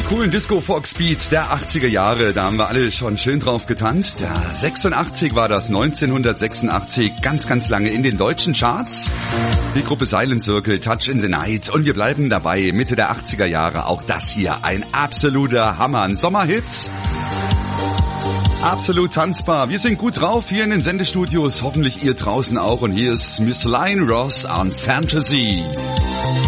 coolen Disco-Fox-Beats der 80er Jahre, da haben wir alle schon schön drauf getanzt. Ja, 86 war das, 1986, ganz, ganz lange in den deutschen Charts. Die Gruppe Silent Circle, Touch in the Night, und wir bleiben dabei, Mitte der 80er Jahre, auch das hier, ein absoluter Hammer, ein Sommerhit. Absolut tanzbar. Wir sind gut drauf hier in den Sendestudios, hoffentlich ihr draußen auch, und hier ist Miss Lion Ross an Fantasy.